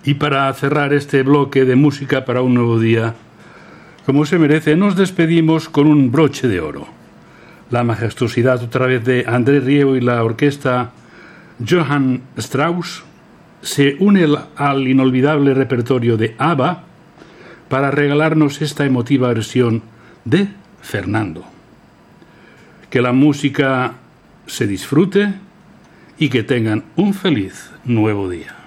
Y para cerrar este bloque de música para un nuevo día, como se merece, nos despedimos con un broche de oro. La majestuosidad otra vez de André Rieu y la orquesta Johann Strauss se une al inolvidable repertorio de ABBA para regalarnos esta emotiva versión de Fernando. Que la música se disfrute y que tengan un feliz nuevo día.